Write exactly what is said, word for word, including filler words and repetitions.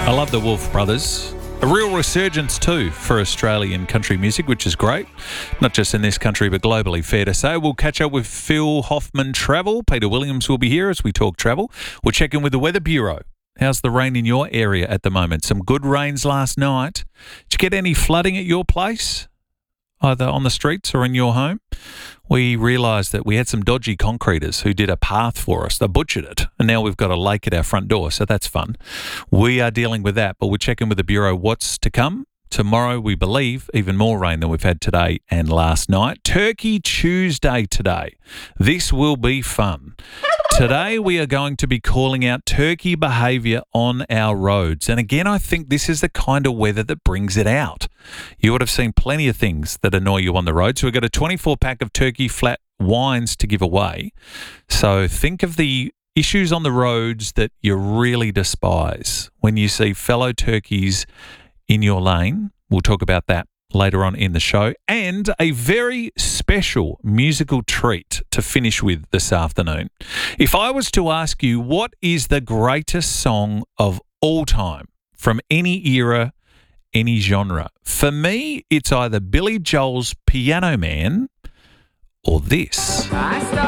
I love the Wolf Brothers. A real resurgence too for Australian country music, which is great. Not just in this country, but globally, fair to say. We'll catch up with Phil Hoffman Travel. Peter Williams will be here as we talk travel. We'll check in with the Weather Bureau. How's the rain in your area at the moment? Some good rains last night. Did you get any flooding at your place, either on the streets or in your home? We realised that we had some dodgy concreters who did a path for us. They butchered it, and now we've got a lake at our front door, so that's fun. We are dealing with that, but we're checking with the Bureau what's to come. Tomorrow, we believe, even more rain than we've had today and last night. Turkey Tuesday today. This will be fun. Today, we are going to be calling out turkey behaviour on our roads. And again, I think this is the kind of weather that brings it out. You would have seen plenty of things that annoy you on the road. So we've got a twenty-four pack of turkey flat wines to give away. So think of the issues on the roads that you really despise when you see fellow turkeys in your lane. We'll talk about that later on in the show, and a very special musical treat to finish with this afternoon. If I was to ask you what is the greatest song of all time from any era, any genre, for me, it's either Billy Joel's Piano Man or this.